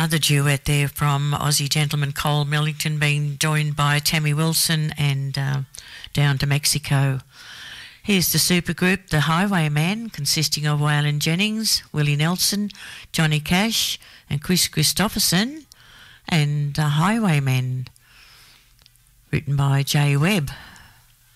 Another duet there from Aussie gentleman Cole Millington, being joined by Tammy Wilson and Down to Mexico. Here's the supergroup, The Highwayman, consisting of Waylon Jennings, Willie Nelson, Johnny Cash and Chris Christopherson, and The Highwaymen, written by Jay Webb.